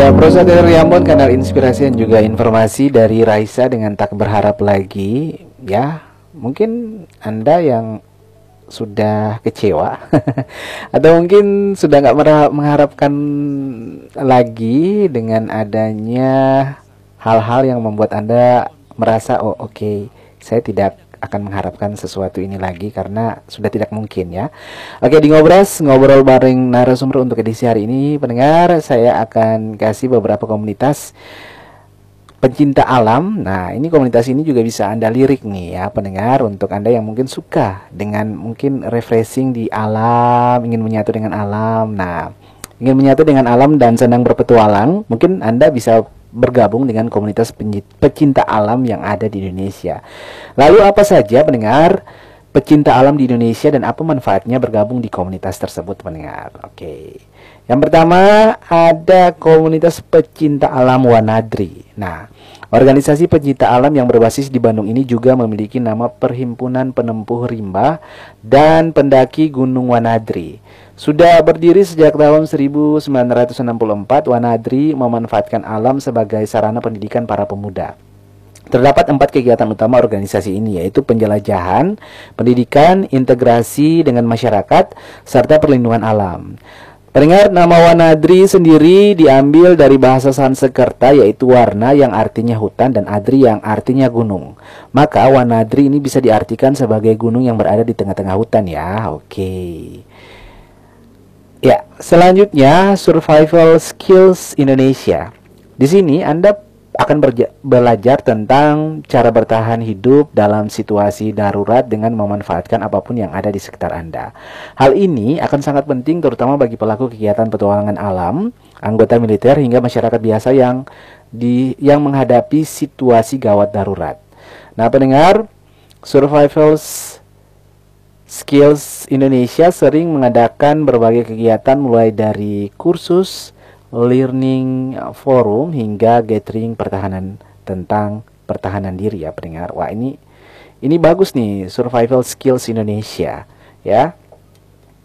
Ya, Prosa dari Ambon, kanal inspirasi dan juga informasi dari Raisa dengan tak berharap lagi. Ya, mungkin Anda yang sudah kecewa atau mungkin sudah nggak mengharapkan lagi dengan adanya hal-hal yang membuat Anda merasa, oh oke, saya tidak akan mengharapkan sesuatu ini lagi karena sudah tidak mungkin ya. Oke, di Ngobras, ngobrol bareng narasumber untuk edisi hari ini, pendengar, saya akan kasih beberapa komunitas pencinta alam. Nah, ini komunitas ini juga bisa Anda lirik nih ya, pendengar, untuk Anda yang mungkin suka dengan mungkin refreshing di alam, ingin menyatu dengan alam. Nah, ingin menyatu dengan alam dan senang berpetualang, mungkin Anda bisa bergabung dengan komunitas pecinta alam yang ada di Indonesia. Lalu apa saja, pendengar, pecinta alam di Indonesia dan apa manfaatnya bergabung di komunitas tersebut, pendengar? Oke. Yang pertama ada komunitas pecinta alam Wanadri. Nah, organisasi pecinta alam yang berbasis di Bandung ini juga memiliki nama Perhimpunan Penempuh Rimba dan Pendaki Gunung Wanadri. Sudah berdiri sejak tahun 1964, Wanadri memanfaatkan alam sebagai sarana pendidikan para pemuda. Terdapat 4 kegiatan utama organisasi ini, yaitu penjelajahan, pendidikan, integrasi dengan masyarakat, serta perlindungan alam. Pendengar, nama Wanadri sendiri diambil dari bahasa Sanskerta, yaitu warna yang artinya hutan dan adri yang artinya gunung. Maka Wanadri ini bisa diartikan sebagai gunung yang berada di tengah-tengah hutan ya. Oke. Ya, selanjutnya Survival Skills Indonesia. Di sini Anda akan belajar tentang cara bertahan hidup dalam situasi darurat dengan memanfaatkan apapun yang ada di sekitar Anda. Hal ini akan sangat penting terutama bagi pelaku kegiatan petualangan alam, anggota militer hingga masyarakat biasa yang menghadapi situasi gawat darurat. Nah, pendengar, Survival Skills Indonesia sering mengadakan berbagai kegiatan mulai dari kursus, learning forum hingga gathering pertahanan tentang pertahanan diri ya, pendengar. Wah, ini bagus nih, Survival Skills Indonesia ya.